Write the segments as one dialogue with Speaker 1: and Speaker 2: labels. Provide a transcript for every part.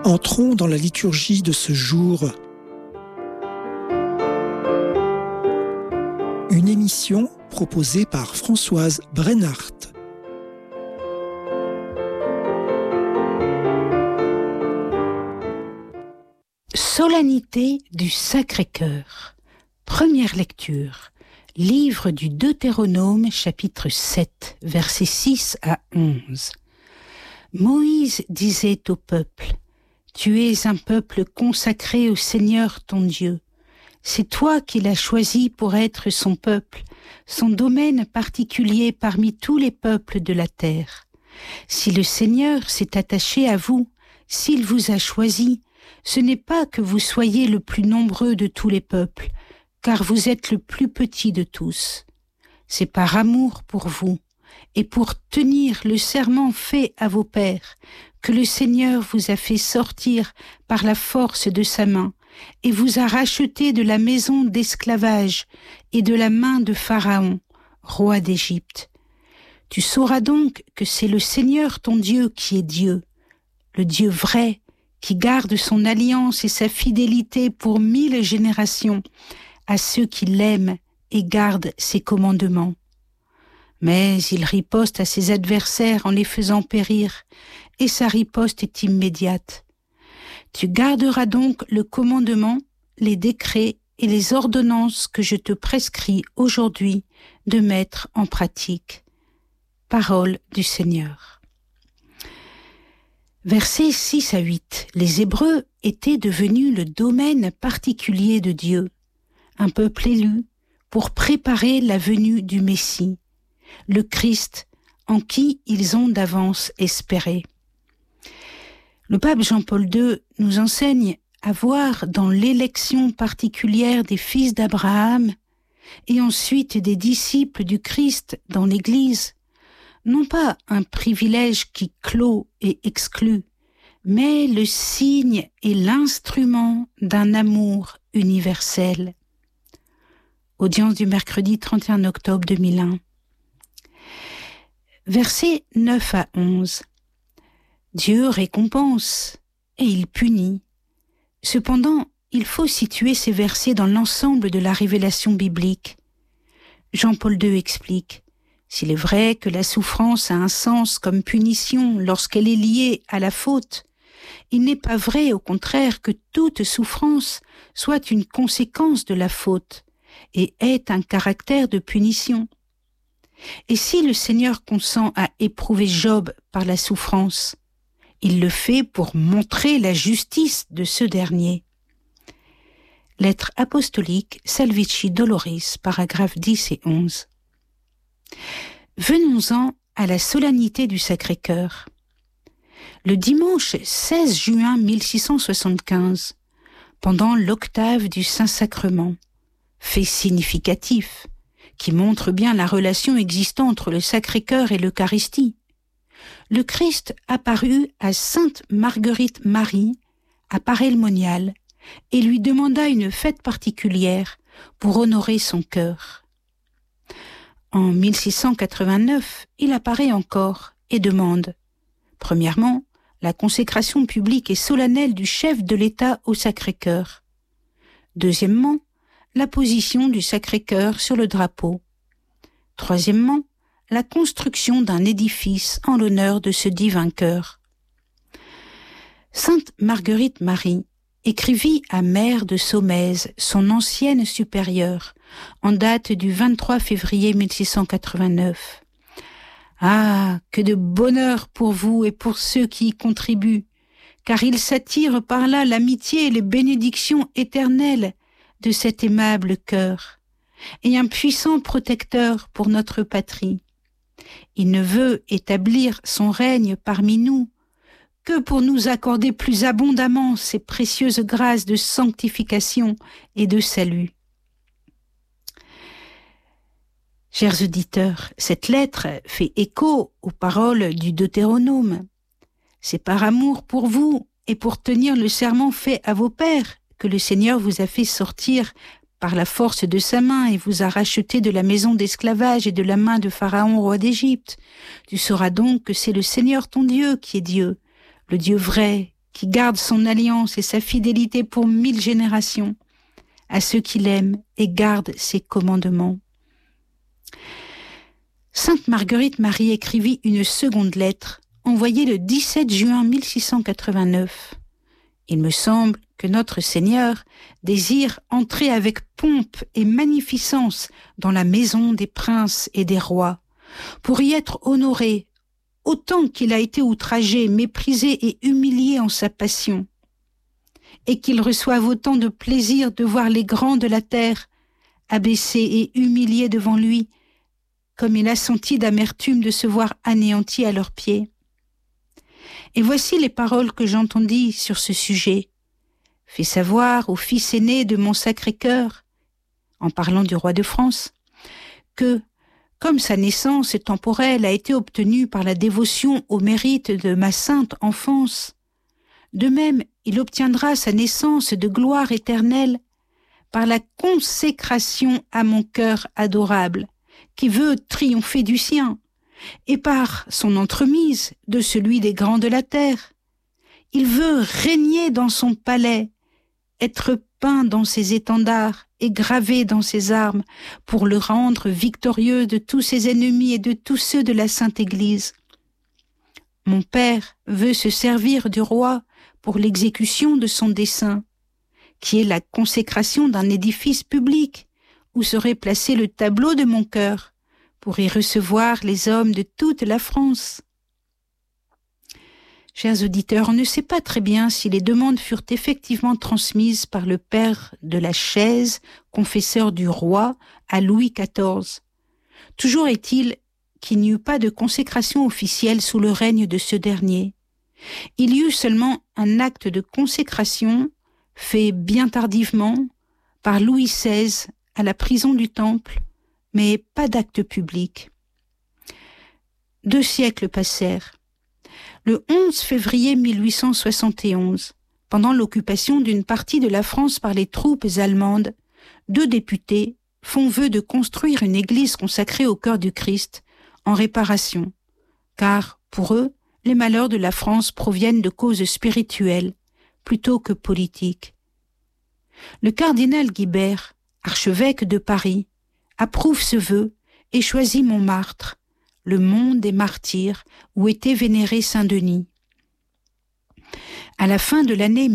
Speaker 1: Entrons dans la liturgie de ce jour. Une émission proposée par Françoise Brennart.
Speaker 2: Solennité du Sacré-Cœur. Première lecture. Livre du Deutéronome, chapitre 7, versets 6 à 11. Moïse disait au peuple: Tu es un peuple consacré au Seigneur ton Dieu. C'est toi qui l'as choisi pour être son peuple, son domaine particulier parmi tous les peuples de la terre. Si le Seigneur s'est attaché à vous, s'il vous a choisi, ce n'est pas que vous soyez le plus nombreux de tous les peuples, car vous êtes le plus petit de tous. C'est par amour pour vous, et pour tenir le serment fait à vos pères, que le Seigneur vous a fait sortir par la force de sa main, et vous a racheté de la maison d'esclavage et de la main de Pharaon, roi d'Égypte. Tu sauras donc que c'est le Seigneur ton Dieu qui est Dieu, le Dieu vrai, qui garde son alliance et sa fidélité pour 1000 générations à ceux qui l'aiment et gardent ses commandements. Mais il riposte à ses adversaires en les faisant périr, et sa riposte est immédiate. Tu garderas donc le commandement, les décrets et les ordonnances que je te prescris aujourd'hui de mettre en pratique. Parole du Seigneur. Versets 6 à 8. Les Hébreux étaient devenus le domaine particulier de Dieu, un peuple élu pour préparer la venue du Messie, le Christ en qui ils ont d'avance espéré. Le pape Jean-Paul II nous enseigne à voir dans l'élection particulière des fils d'Abraham et ensuite des disciples du Christ dans l'Église, non pas un privilège qui clôt et exclut, mais le signe et l'instrument d'un amour universel. Audience du mercredi 31 octobre 2001. Versets 9 à 11. Dieu récompense et il punit. Cependant, il faut situer ces versets dans l'ensemble de la révélation biblique. Jean-Paul II explique: S'il est vrai que la souffrance a un sens comme punition lorsqu'elle est liée à la faute, il n'est pas vrai, au contraire, que toute souffrance soit une conséquence de la faute et ait un caractère de punition. Et si le Seigneur consent à éprouver Job par la souffrance, il le fait pour montrer la justice de ce dernier. Lettre apostolique Salvici Doloris, paragraphes 10 et 11. Venons-en à la solennité du Sacré-Cœur. Le dimanche 16 juin 1675, pendant l'octave du Saint-Sacrement, fait significatif, qui montre bien la relation existant entre le Sacré-Cœur et l'Eucharistie, le Christ apparut à Sainte Marguerite Marie, à Paray-le-Monial, et lui demanda une fête particulière pour honorer son cœur. En 1689, il apparaît encore et demande, premièrement, la consécration publique et solennelle du chef de l'État au Sacré-Cœur. Deuxièmement, la position du Sacré-Cœur sur le drapeau. Troisièmement, la construction d'un édifice en l'honneur de ce divin cœur. Sainte Marguerite Marie écrivit à Mère de Saumaise, son ancienne supérieure, en date du 23 février 1689. « Ah, que de bonheur pour vous et pour ceux qui y contribuent, car ils s'attirent par là l'amitié et les bénédictions éternelles de cet aimable cœur, et un puissant protecteur pour notre patrie. Il ne veut établir son règne parmi nous que pour nous accorder plus abondamment ces précieuses grâces de sanctification et de salut. » Chers auditeurs, cette lettre fait écho aux paroles du Deutéronome. C'est par amour pour vous et pour tenir le serment fait à vos pères que le Seigneur vous a fait sortir par la force de sa main et vous a racheté de la maison d'esclavage et de la main de Pharaon, roi d'Égypte. Tu sauras donc que c'est le Seigneur ton Dieu qui est Dieu, le Dieu vrai, qui garde son alliance et sa fidélité pour 1000 générations, à ceux qui l'aiment et gardent ses commandements. Sainte Marguerite Marie écrivit une seconde lettre, envoyée le 17 juin 1689. Il me semble que notre Seigneur désire entrer avec pompe et magnificence dans la maison des princes et des rois, pour y être honoré autant qu'il a été outragé, méprisé et humilié en sa passion, et qu'il reçoive autant de plaisir de voir les grands de la terre abaissés et humiliés devant lui, comme il a senti d'amertume de se voir anéanti à leurs pieds. Et voici les paroles que j'entendis sur ce sujet. Fais savoir au fils aîné de mon Sacré-Cœur, en parlant du roi de France, que, comme sa naissance temporelle a été obtenue par la dévotion au mérite de ma sainte enfance, de même il obtiendra sa naissance de gloire éternelle par la consécration à mon cœur adorable, qui veut triompher du sien, et par son entremise de celui des grands de la terre. Il veut régner dans son palais, être peint dans ses étendards et gravé dans ses armes pour le rendre victorieux de tous ses ennemis et de tous ceux de la Sainte Église. Mon père veut se servir du roi pour l'exécution de son dessein, qui est la consécration d'un édifice public où serait placé le tableau de mon cœur pour y recevoir les hommes de toute la France. Chers auditeurs, on ne sait pas très bien si les demandes furent effectivement transmises par le père de la Chaise, confesseur du roi, à Louis XIV. Toujours est-il qu'il n'y eut pas de consécration officielle sous le règne de ce dernier. Il y eut seulement un acte de consécration fait bien tardivement par Louis XVI à la prison du Temple, mais pas d'acte public. 2 siècles passèrent. Le 11 février 1871, pendant l'occupation d'une partie de la France par les troupes allemandes, 2 députés font vœu de construire une église consacrée au cœur du Christ en réparation, car, pour eux, les malheurs de la France proviennent de causes spirituelles plutôt que politiques. Le cardinal Guibert, archevêque de Paris, approuve ce vœu et choisit Montmartre, le mont des martyrs, où était vénéré Saint-Denis. À la fin de l'année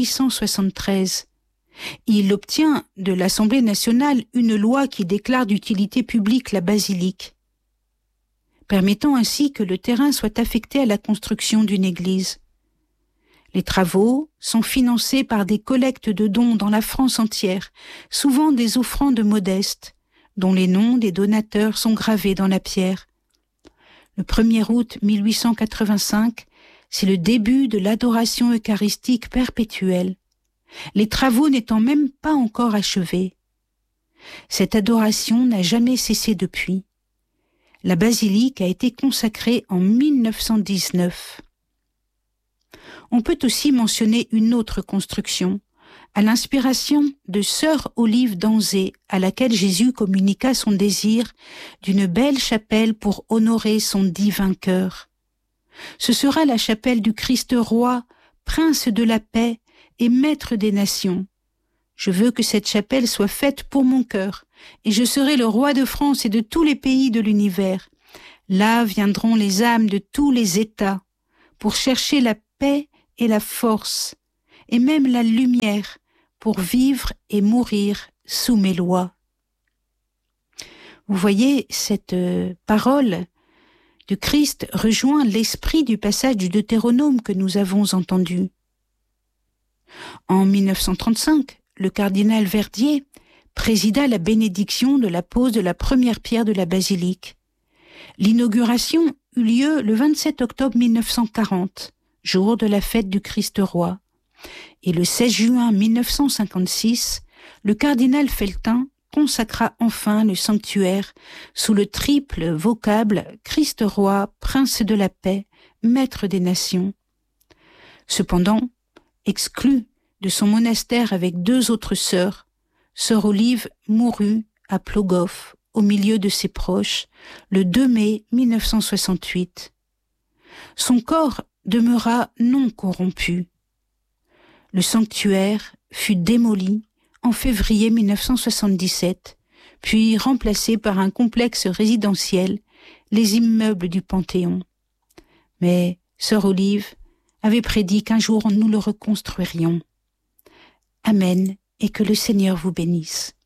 Speaker 2: 1873, il obtient de l'Assemblée nationale une loi qui déclare d'utilité publique la basilique, permettant ainsi que le terrain soit affecté à la construction d'une église. Les travaux sont financés par des collectes de dons dans la France entière, souvent des offrandes modestes, dont les noms des donateurs sont gravés dans la pierre. Le 1er août 1885, c'est le début de l'adoration eucharistique perpétuelle, les travaux n'étant même pas encore achevés. Cette adoration n'a jamais cessé depuis. La basilique a été consacrée en 1919. On peut aussi mentionner une autre construction, à l'inspiration de sœur Olive d'Anzé, à laquelle Jésus communiqua son désir d'une belle chapelle pour honorer son divin cœur. Ce sera la chapelle du Christ roi, prince de la paix et maître des nations. Je veux que cette chapelle soit faite pour mon cœur, et je serai le roi de France et de tous les pays de l'univers. Là viendront les âmes de tous les États, pour chercher la paix et la force, et même la lumière, pour vivre et mourir sous mes lois. Vous voyez, cette parole de Christ rejoint l'esprit du passage du Deutéronome que nous avons entendu. En 1935, le cardinal Verdier présida la bénédiction de la pose de la première pierre de la basilique. L'inauguration eut lieu le 27 octobre 1940, jour de la fête du Christ roi. Et le 16 juin 1956, le cardinal Feltin consacra enfin le sanctuaire sous le triple vocable Christ roi, prince de la paix, maître des nations. Cependant, exclu de son monastère avec 2 autres sœurs, sœur Olive mourut à Plogoff, au milieu de ses proches, le 2 mai 1968. Son corps demeura non corrompu, Le sanctuaire fut démoli en février 1977, puis remplacé par un complexe résidentiel, les immeubles du Panthéon. Mais sœur Olive avait prédit qu'un jour nous le reconstruirions. Amen, et que le Seigneur vous bénisse.